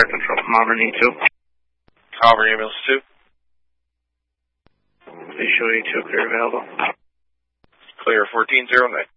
Fire Control, Malvern E2. Malvern Ambulance 2. Visual E2, clear available. Clear 1409.